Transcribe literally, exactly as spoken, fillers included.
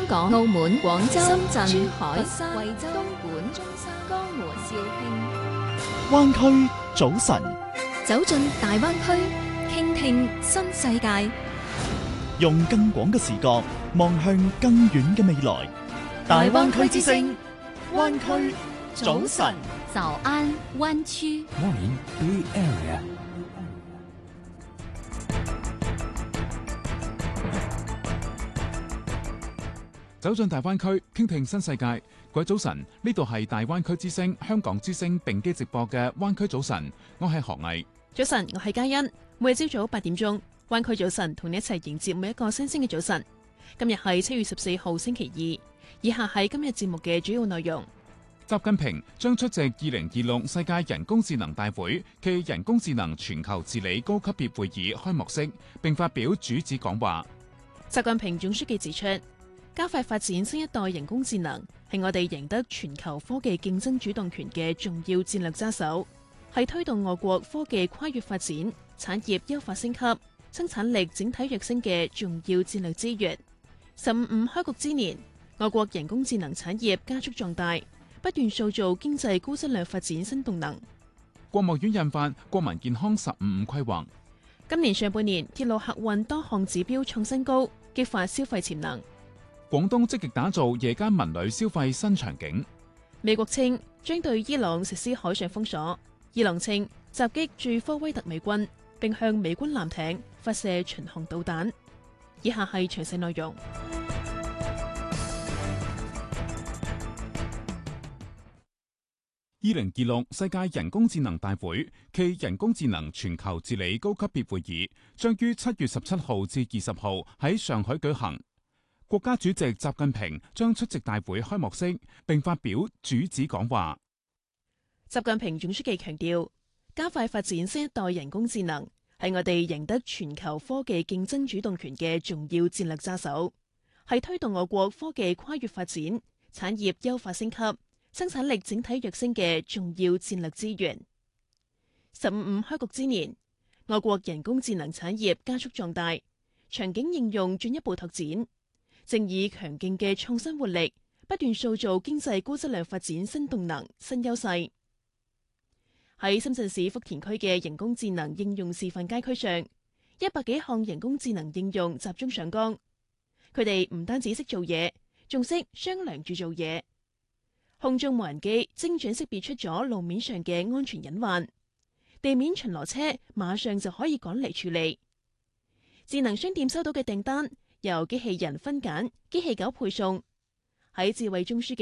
香港、澳門、廣州、深圳、珠海、 佛山、 惠州、東莞、中山、江門、肇慶。 灣區早晨， 走進大灣區，傾聽新世界。 用更廣嘅視角望向更遠嘅未來。大灣區之聲，灣區早晨。 早安灣區。 Morning Bay Area。 走進大灣區，傾聽新世界。各位早晨，呢度係大灣區之聲、香港之聲並機直播嘅灣區早晨。我係何毅。 早晨，我係嘉欣。每日朝早八點鐘，灣區早晨同你一齊迎接每一個新鮮嘅早晨。今日係七月十四號星期二，以下係今日節目嘅主要內容。 習近平將出席二零二六世界人工智能大會暨人工智能全球治理高級別會議開幕式，並發表主旨講話。 習近平總書記指出，加快發展新一代人工智能係我哋贏得全球科技競爭主動權嘅重要戰略揸手，係推動我國科技跨越發展、產業優化升級、生產力整體躍升嘅重要戰略資源。十五五開局之年，我國人工智能產業加速壯大，不斷塑造經濟高質量發展新動能。 國務院印發《國民健康十五五規劃》。 今年上半年，鐵路客運多項指標創新高，激發消費潛能。 廣東積極打造夜間文旅消費新場景。 美國稱將對伊朗實施海上封鎖。伊朗稱襲擊駐科威特美軍，並向美軍艦艇發射巡航導彈。以下係詳細內容。 二零二六世界人工智能大會暨人工智能全球治理高級別會議將於七月十七號至二十號喺上海舉行。國家主席習近平將出席大會開幕式，並發表主旨講話。 習近平總書記強調，加快發展新一代人工智能係我哋贏得全球科技競爭主動權嘅重要戰略揸手，係推動我國科技跨越發展、產業優化升級、生產力整體躍升嘅重要戰略資源。十五五開局之年，我國人工智能產業加速壯大，場景應用進一步拓展，正以強勁嘅創新活力，不斷塑造經濟高質量發展新動能、新優勢。喺深圳市福田區嘅人工智能應用示範街區上，一百幾項人工智能應用集中上崗。佢哋唔單止識做嘢，仲識商量住做嘢。空中無人機精準識別出咗路面上嘅安全隱患，地面巡邏車馬上就可以趕嚟處理。智能商店收到嘅訂單由機器人分揀，機器狗配送。喺智慧中樞嘅